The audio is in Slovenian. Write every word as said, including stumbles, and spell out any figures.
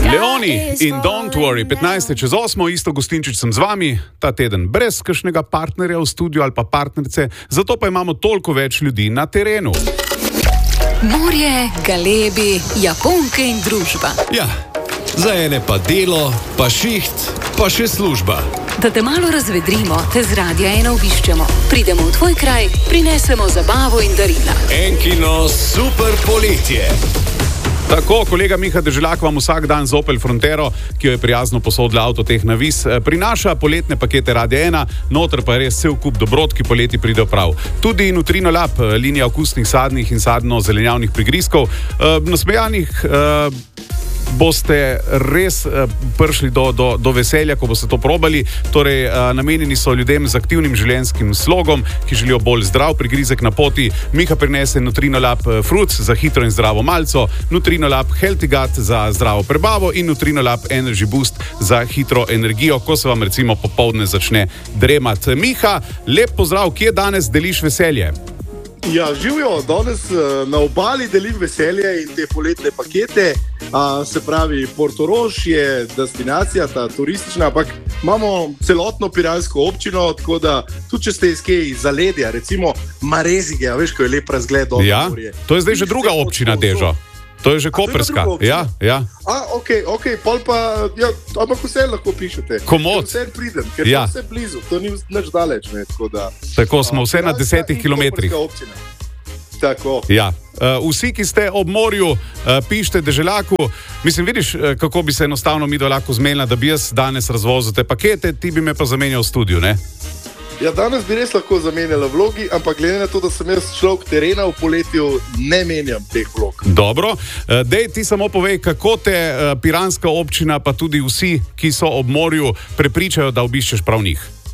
Leoni in Don't Worry, petnajst čez osmo, isto Gostinčič sem z vami, ta teden brez kakšnega partnerja v studiu ali pa partnerice, zato pa imamo toliko več ljudi na terenu. Morje, galebi, Japonke in družba. Ja, za ene pa delo, pa šiht, pa še služba. Da te malo razvedrimo, te z Radia ena obiščemo. Pridemo v tvoj kraj, prinesemo zabavo in darila. Enkino super poletje. Tako, kolega Miha Deželak vam vsak dan z Opel Frontero, ki jo je prijazno posodila Avtotehna Vis, prinaša poletne pakete Radia ena, noter pa je res cel kup dobrot, ki poleti pridejo prav. Tudi Nutrino Lab, linija okusnih sadnih in sadno-zelenjavnih prigrizkov. Nasmejanih boste res uh, prišli do, do, do veselja, ko boste to probali. Torej, uh, namenjeni so ljudem z aktivnim življenjskim slogom, ki želijo bolj zdrav prigrizek na poti. Miha prinese Nutrino Lab Fruits za hitro in zdravo malco, Nutrino Lab Healthy Gut za zdravo prebavo in Nutrino Lab Energy Boost za hitro energijo, ko se vam recimo popoldne začne dremati. Miha, lep pozdrav, kje danes deliš veselje? Ja, živijo, danes na obali delim veselje in te poletne pakete, a, se pravi Portorož je destinacija, ta turistična, ampak imamo celotno piransko občino, tako da tudi če ste iz kje iz zaledja, recimo Marezige, veš, ko je lep razgled do ja, morje. To je zdaj že druga občina, Dežo. To je že koprska. Ja, ja. A, ok, ok, pol pa, ja, ampak vse lahko pišete. Komod. Vse pridem, ker ja. je vse blizu, to ni nič daleč, ne, tako da. Tako smo vse na desetih kilometrih. Tako. Ja. Uh, vsi, ki ste ob morju, uh, pišite Deželaku. Mislim, vidiš, uh, kako bi se enostavno mi lahko zmenila, da bi jaz danes razvozil te pakete, ti bi me pa zamenjal v studiu, ne? Ja, danes bi res lahko zamenjala vlogi, ampak glede na to, da sem jaz človek terena v poletju, ne menjam teh vlog. Dobro, uh, dej ti samo povej, kako te uh, piranska občina, pa tudi vsi, ki so ob morju, prepričajo, da obiščeš prav njih.